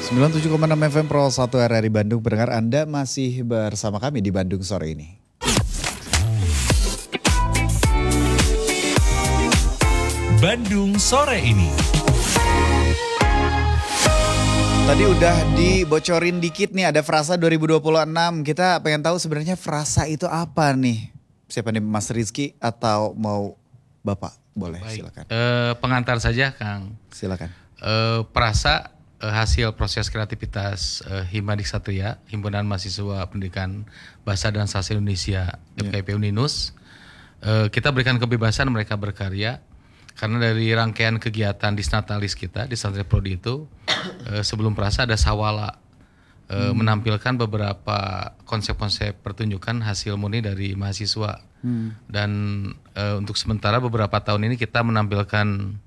97,6 FM Pro 1 RRI Bandung. Pendengar, Anda masih bersama kami di Bandung sore ini. Bandung sore ini. Tadi udah dibocorin dikit nih, ada frasa 2026. Kita pengen tahu sebenarnya frasa itu apa nih? Siapa nih, Mas Rizky atau mau Bapak? Boleh, baik. Silakan. Pengantar saja, Kang. Silakan. Frasa hasil proses kreativitas Himadik Satria, Himpunan Mahasiswa Pendidikan Bahasa dan Sastra Indonesia FKIP Uninus. Kita berikan kebebasan mereka berkarya. Karena dari rangkaian kegiatan disnatalis kita di Santri Prodi itu sebelum frasa ada sawala menampilkan beberapa konsep-konsep pertunjukan hasil murni dari mahasiswa dan untuk sementara beberapa tahun ini kita menampilkan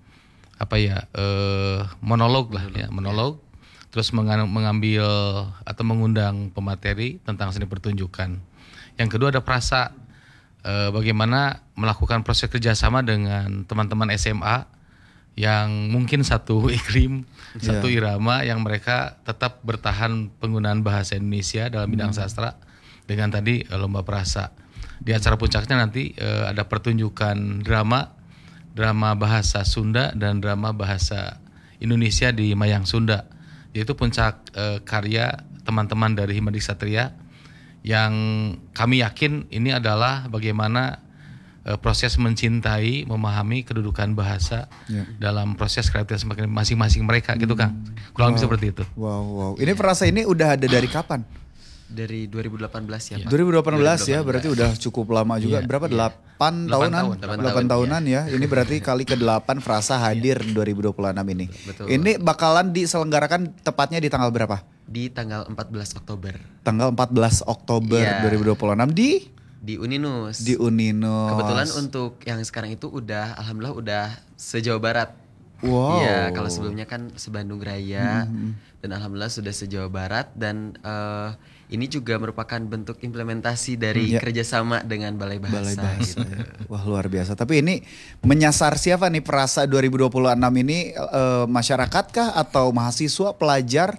monolog terus mengambil atau mengundang pemateri tentang seni pertunjukan. Yang kedua ada frasa. Bagaimana melakukan proses kerjasama dengan teman-teman SMA yang mungkin satu iklim, satu irama, yang mereka tetap bertahan penggunaan bahasa Indonesia dalam bidang sastra dengan tadi lomba frasa. Di acara puncaknya nanti ada pertunjukan drama bahasa Sunda dan drama bahasa Indonesia di Mayang Sunda. Yaitu puncak karya teman-teman dari Himadik Satria yang kami yakin ini adalah bagaimana proses mencintai, memahami kedudukan bahasa dalam proses kreativitas masing-masing mereka gitu, Kang. Kurang lebih seperti itu. Wow. Ini frasa ini udah ada dari kapan? Dari 2018 ya, Pak. 2018 ya, berarti udah cukup lama juga. Berapa? 8 tahunan? 8 tahunan ya. Ini berarti kali ke-8 frasa hadir 2026 ini. Betul. Ini bakalan diselenggarakan tepatnya di tanggal berapa? Di tanggal 14 Oktober. Tanggal 14 Oktober 2026 di Uninus. Di Uninus. Kebetulan untuk yang sekarang itu alhamdulillah udah se-Jawa Barat. Wow. Iya, kalau sebelumnya kan se-Bandung Raya dan alhamdulillah sudah se-Jawa Barat dan ini juga merupakan bentuk implementasi dari kerjasama dengan Balai Bahasa. Gitu. Wah, luar biasa. Tapi ini menyasar siapa nih frasa 2026 ini? Masyarakat kah atau mahasiswa, pelajar?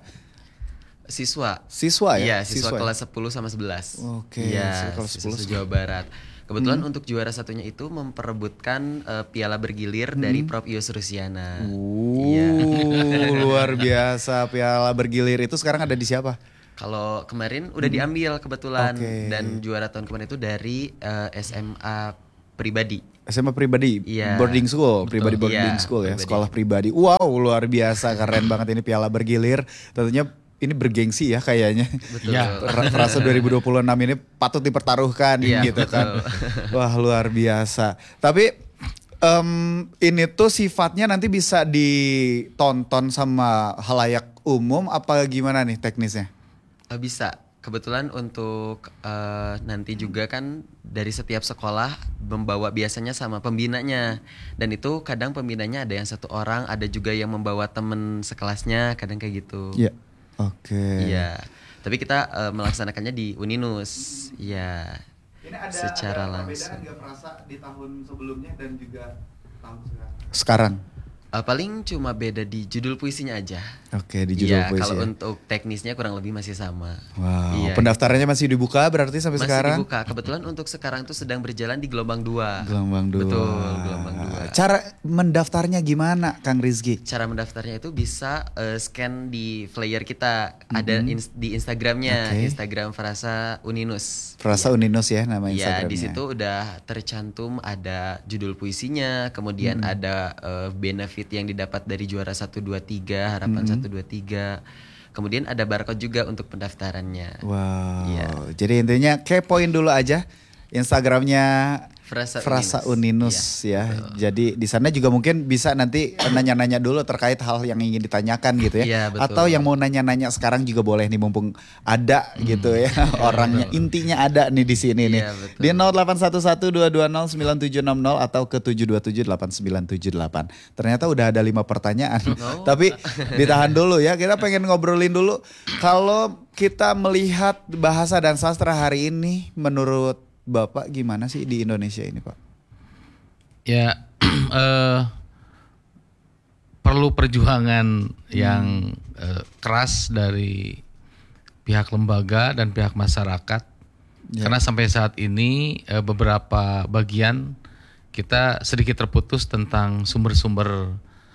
Siswa ya? Iya, siswa kelas 10 sama 11. Oke, iya, kelas 10 siswa Jawa Barat. Kebetulan untuk juara satunya itu memperebutkan piala bergilir dari Prof. Yus Rusiana. Luar biasa, piala bergilir itu sekarang ada di siapa? Kalau kemarin udah diambil kebetulan dan juara tahun kemarin itu dari SMA pribadi. SMA pribadi, boarding school, pribadi boarding school ya, sekolah pribadi. Wow, luar biasa, keren banget ini piala bergilir. Tentunya ini bergengsi ya kayaknya. Betul. Frasa 2026 ini patut dipertaruhkan gitu kan. Wah, luar biasa. Tapi ini tuh sifatnya nanti bisa ditonton sama halayak umum apa gimana nih teknisnya? Bisa. Kebetulan untuk nanti juga kan dari setiap sekolah membawa biasanya sama pembinanya. Dan itu kadang pembinanya ada yang satu orang, ada juga yang membawa temen sekelasnya, kadang kayak gitu. Iya. Oke. Iya. Tapi kita melaksanakannya di Uninus. Iya. Ini ada secara perbedaan langsung. nggak frasa di tahun sebelumnya dan juga tahun sekarang? Paling cuma beda di judul puisinya aja. Oke, di judul puisi. Kalau untuk teknisnya kurang lebih masih sama. Wow, iya. Pendaftarannya masih dibuka berarti sampai sekarang? Masih dibuka. Kebetulan untuk sekarang itu sedang berjalan di gelombang 2. Gelombang 2. Betul, gelombang 2. Cara mendaftarnya gimana, Kang Rizky? Cara mendaftarnya itu bisa scan di flyer kita. Ada di Instagramnya, Instagram Frasa Uninus. Frasa Uninus ya nama Instagramnya. Instagramnya. Di situ udah tercantum ada judul puisinya, kemudian ada benefit yang didapat dari juara 1, 2, 3, harapan 1, 2, 3. Kemudian ada barcode juga untuk pendaftarannya. Wow. Jadi intinya kepoin dulu aja Instagramnya Frasa Uninus ya. Betul. Jadi di sana juga mungkin bisa nanti nanya-nanya dulu terkait hal yang ingin ditanyakan gitu ya. Iya, betul. Atau yang mau nanya-nanya sekarang juga boleh nih mumpung ada gitu ya. Orangnya intinya ada nih di sini nih. Betul. Di 0811-220-9760 atau ke 727-8978. Ternyata udah ada 5 pertanyaan. Tapi ditahan dulu ya. Kita pengen ngobrolin dulu. Kalau kita melihat bahasa dan sastra hari ini menurut Bapak gimana sih di Indonesia ini, Pak? Ya, perlu perjuangan yang keras dari pihak lembaga dan pihak masyarakat. Karena sampai saat ini beberapa bagian kita sedikit terputus tentang sumber-sumber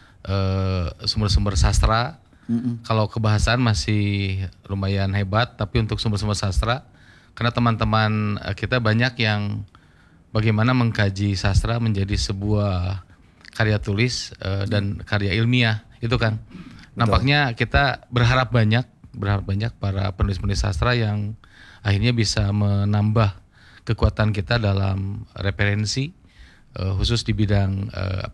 sastra. Kalau kebahasaan masih lumayan hebat, tapi untuk sumber-sumber sastra, karena teman-teman kita banyak yang bagaimana mengkaji sastra menjadi sebuah karya tulis dan karya ilmiah, itu kan. Nampaknya kita berharap banyak para penulis-penulis sastra yang akhirnya bisa menambah kekuatan kita dalam referensi khusus di bidang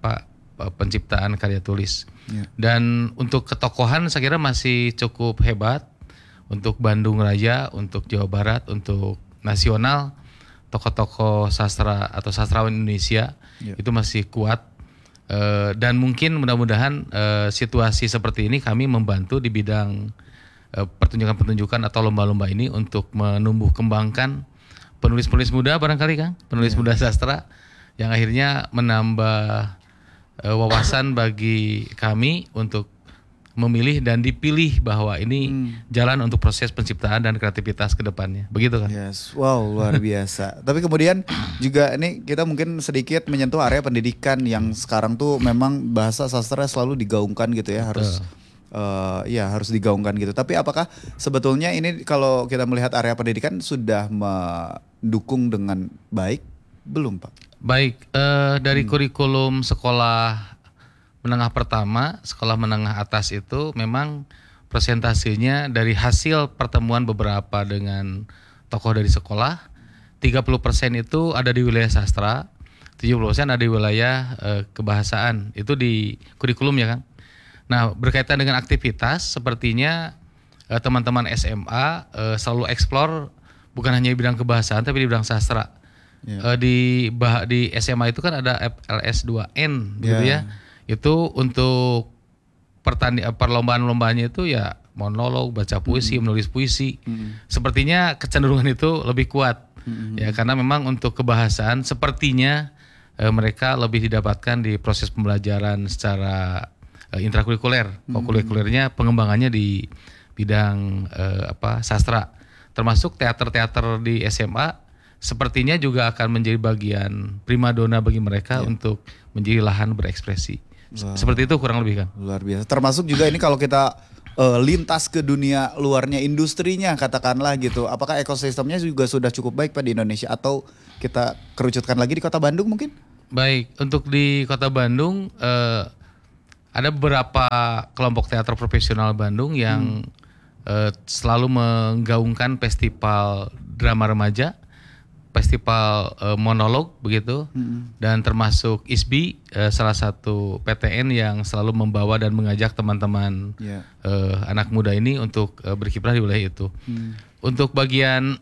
penciptaan karya tulis. Dan untuk ketokohan saya kira masih cukup hebat untuk Bandung Raya, untuk Jawa Barat, untuk nasional, tokoh-tokoh sastra atau sastrawan Indonesia itu masih kuat. Dan mungkin mudah-mudahan situasi seperti ini kami membantu di bidang pertunjukan-pertunjukan atau lomba-lomba ini untuk menumbuh kembangkan penulis-penulis muda barangkali Kang, penulis muda sastra yang akhirnya menambah wawasan bagi kami untuk memilih dan dipilih bahwa ini jalan untuk proses penciptaan dan kreativitas ke depannya. Begitu kan? Yes, wow luar biasa. Tapi kemudian juga ini kita mungkin sedikit menyentuh area pendidikan yang sekarang tuh memang bahasa sastra selalu digaungkan gitu ya, harus digaungkan gitu. Tapi apakah sebetulnya ini kalau kita melihat area pendidikan sudah mendukung dengan baik? Belum Pak? Baik, dari kurikulum sekolah menengah pertama, sekolah menengah atas itu memang presentasinya dari hasil pertemuan beberapa dengan tokoh dari sekolah, 30% itu ada di wilayah sastra, 70% ada di wilayah kebahasaan. Itu di kurikulum ya kan. Nah, berkaitan dengan aktivitas sepertinya teman-teman SMA selalu eksplor bukan hanya di bidang kebahasaan tapi di bidang sastra. Di SMA itu kan ada FLS2N gitu ya. Itu untuk perlombaan-lombaannya itu ya monolog, baca puisi, menulis puisi. Sepertinya kecenderungan itu lebih kuat. Ya karena memang untuk kebahasaan sepertinya mereka lebih didapatkan di proses pembelajaran secara intrakurikuler. Kurikulernya pengembangannya di bidang sastra. Termasuk teater-teater di SMA sepertinya juga akan menjadi bagian primadona bagi mereka untuk menjadi lahan berekspresi. Seperti itu kurang lebih kan. Luar biasa. Termasuk juga ini kalau kita lintas ke dunia luarnya, industrinya katakanlah gitu. Apakah ekosistemnya juga sudah cukup baik Pak di Indonesia atau kita kerucutkan lagi di Kota Bandung mungkin? Baik, untuk di Kota Bandung ada beberapa kelompok teater profesional Bandung yang selalu menggaungkan festival drama remaja, festival monolog begitu, dan termasuk ISBI salah satu PTN yang selalu membawa dan mengajak teman-teman anak muda ini untuk berkiprah di wilayah itu. Untuk bagian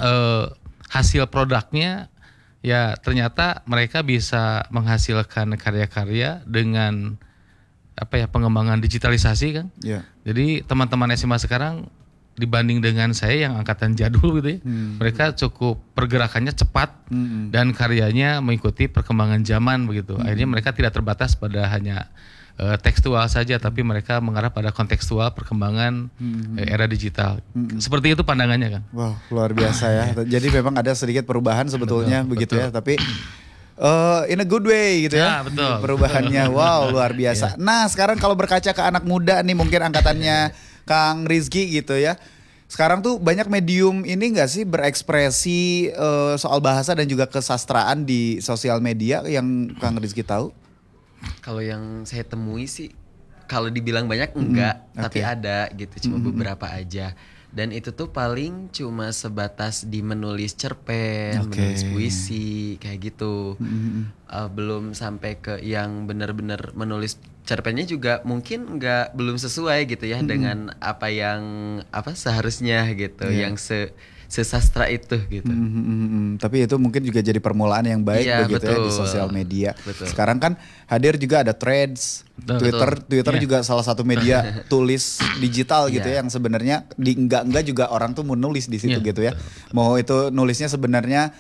hasil produknya ya ternyata mereka bisa menghasilkan karya-karya dengan pengembangan digitalisasi kan. Jadi teman-teman SMA sekarang dibanding dengan saya yang angkatan jadul gitu ya, mereka cukup pergerakannya cepat dan karyanya mengikuti perkembangan zaman begitu. Akhirnya mereka tidak terbatas pada hanya tekstual saja, tapi mereka mengarah pada kontekstual perkembangan era digital. Seperti itu pandangannya kan. Wah luar biasa ya. Jadi memang ada sedikit perubahan sebetulnya begitu ya, tapi in a good way gitu ya. Betul. Perubahannya wow luar biasa. Nah sekarang kalau berkaca ke anak muda nih mungkin angkatannya Kang Rizky gitu ya. Sekarang tuh banyak medium ini gak sih berekspresi soal bahasa dan juga kesastraan di sosial media yang Kang Rizky tahu? Kalau yang saya temui sih, kalau dibilang banyak enggak, tapi ada gitu, cuma beberapa aja. Dan itu tuh paling cuma sebatas di menulis cerpen, menulis puisi kayak gitu. Belum sampai ke yang benar-benar menulis cerpennya juga mungkin belum sesuai gitu ya dengan apa yang seharusnya gitu, yang sesastra itu gitu. Tapi itu mungkin juga jadi permulaan yang baik begitu ya di sosial media. Sekarang kan hadir juga ada Threads, Twitter juga salah satu media tulis digital gitu ya, yang sebenarnya di enggak juga orang tuh mau nulis di situ gitu ya. Mau itu nulisnya sebenarnya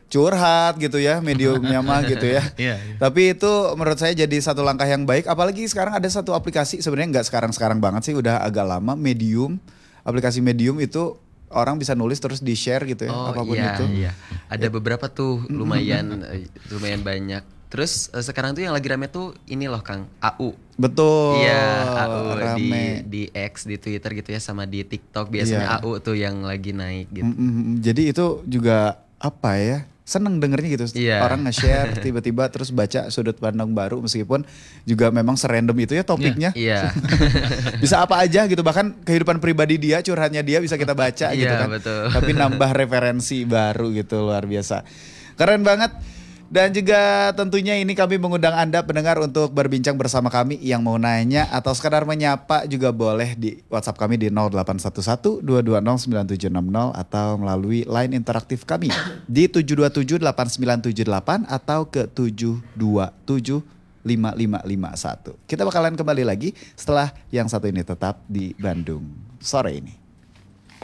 curhat gitu ya, mediumnya mah gitu ya. Iya. Tapi itu menurut saya jadi satu langkah yang baik. Apalagi sekarang ada satu aplikasi, sebenarnya nggak sekarang banget sih, udah agak lama, Medium. Aplikasi Medium itu orang bisa nulis terus di-share gitu ya, apapun itu. Iya. Ada beberapa tuh lumayan banyak. Terus sekarang tuh yang lagi rame tuh ini loh Kang, AU. Betul. Iya, AU rame. di X, di Twitter gitu ya, sama di TikTok biasanya Iya. AU tuh yang lagi naik gitu. Jadi itu juga apa ya? Seneng dengernya gitu. Iya. Orang nge-share tiba-tiba terus baca sudut pandang baru, meskipun juga memang serandom itu ya topiknya. Iya. Bisa apa aja gitu, bahkan kehidupan pribadi dia, curhatnya dia bisa kita baca gitu Iya, kan. betul. Tapi nambah referensi baru gitu, luar biasa. Keren banget. Dan juga tentunya ini kami mengundang Anda pendengar untuk berbincang bersama kami, yang mau nanya atau sekedar menyapa juga boleh di WhatsApp kami di 0811 220 9760 atau melalui line interaktif kami di 727 8978 atau ke 727 5551. Kita bakalan kembali lagi setelah yang satu ini, tetap di Bandung Sore ini.